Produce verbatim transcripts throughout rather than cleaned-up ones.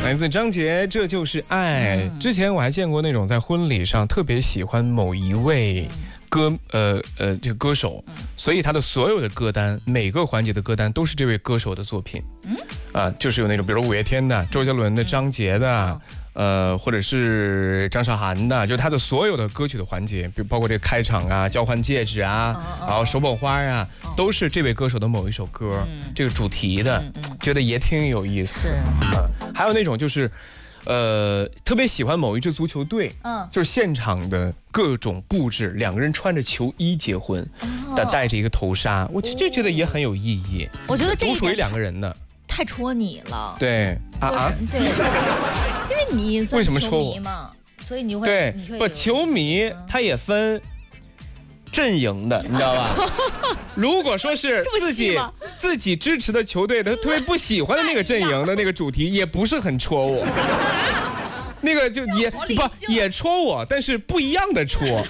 来自张杰，这就是爱。嗯、之前我还见过那种在婚礼上特别喜欢某一位歌，呃呃，这个歌手，所以他的所有的歌单，每个环节的歌单都是这位歌手的作品。嗯，啊，就是有那种，比如五月天的、周杰伦的、张杰的。嗯呃，或者是张韶涵的，就他的所有的歌曲的环节，比如包括这个开场啊、交换戒指啊，然后手捧花啊，都是这位歌手的某一首歌，这个主题的，觉得也挺有意思。啊，还有那种就是，呃，特别喜欢某一支足球队，嗯，就是现场的各种布置，两个人穿着球衣结婚，但戴着一个头纱，我就就觉得也很有意义。 我觉得这都属于两个人的。 太戳你了。 对啊啊， 对，因为你为什么戳我嘛，所以你会对不？球迷他也分阵营的，你知道吧？如果说是自己自己支持的球队的特别不喜欢的那个阵营的那个主题，也不是很戳我。那个就也不也戳我，但是不一样的戳。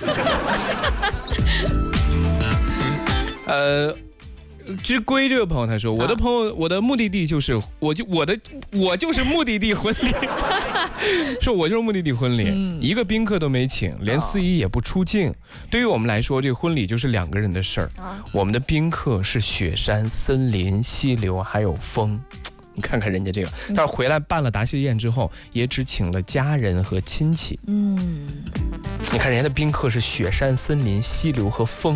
呃。之归这个朋友他说，我的朋友，我的目的地就是，我就我的我就是目的地婚礼，说我就是目的地婚礼，嗯、一个宾客都没请，连司仪也不出镜。对于我们来说，这个婚礼就是两个人的事儿。啊、我们的宾客是雪山、森林、溪流还有风。你看看人家这个，但是回来办了答谢宴之后，也只请了家人和亲戚。嗯，你看人家的宾客是雪山、森林、溪流和风。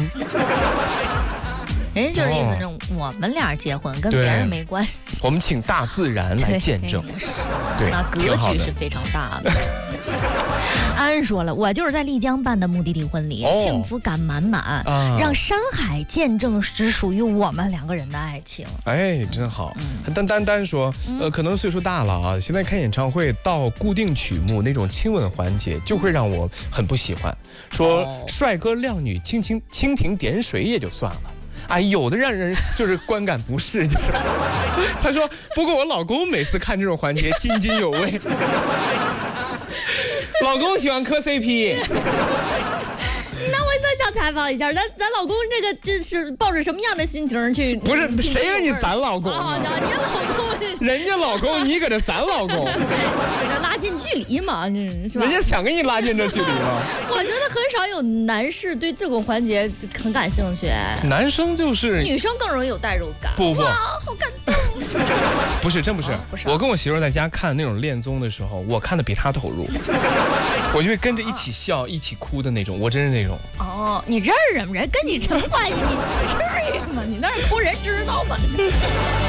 人家就是意思是我们俩结婚跟别人没关系， 我们请大自然来见证， 对，那格局是非常大的。安说了，我就是在丽江办的目的地婚礼，哦、幸福感满满，啊、让山海见证只属于我们两个人的爱情。 哎，真好。嗯、丹丹丹说，呃，可能岁数大了啊，现在看演唱会到固定曲目那种亲吻环节，就会让我很不喜欢。说、哦、帅哥靓女蜻蜓蜻蜓点水也就算了。哎，有的让人就是观感不适，就是他说，不过我老公每次看这种环节津津有味，老公喜欢磕 C P。 那我想想采访一下，咱咱老公这个这是抱着什么样的心情去？ 不是谁让你咱老公啊？你老公， 人家老公，你搁这咱老公， 拉近距离嘛，是吧？ 人家想跟你拉近这距离吗？ 我觉得很少有男士对这个环节很感兴趣。 男生就是， 女生更容易有代入感。 不不， 哇，好感动。 不是，真不是。啊、不是我跟我媳妇在家看那种恋综的时候，我看的比她投入，我就会跟着一起笑、一起哭的那种。我真是那种。 哦，你认识人，人跟你什么关系？你至于吗？你那是哭，人知道吗？